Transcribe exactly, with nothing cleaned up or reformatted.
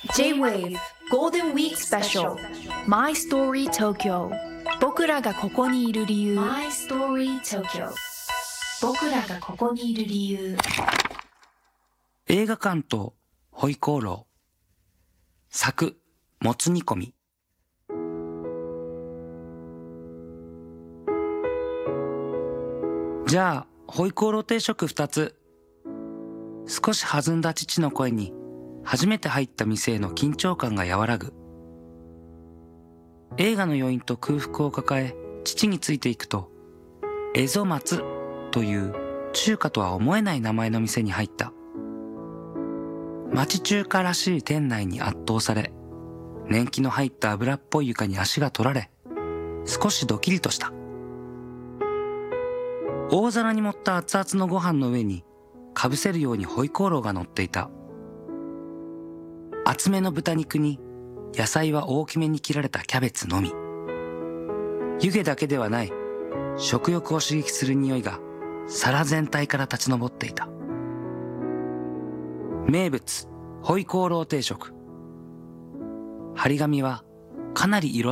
J-Wave Golden Week Special My Story Tokyo 僕らがここにいる理由 My Story Tokyo 僕らがここにいる理由。 映画館とホイコーロー。作もつ煮込み。じゃあホイコーロー定食二つ。少し弾んだ父の声に初めて入った店への緊張感が和らぐ。映画の余韻と空腹を抱え父についていくと、蝦夷松という中華とは思えない名前の店に入った。町中華らしい店内に圧倒され、年季の入った油っぽい床に足が取られ、少しドキリとした。大皿に盛った熱々のご飯の上にかぶせるようにホイコーローが乗っていた。厚めの豚肉に野菜は大きめに切られたキャベツのみ。湯気だけではない食欲を刺激する匂いが皿全体から立ち上っていた。名物ホイコーロー定食。張り紙はかなり色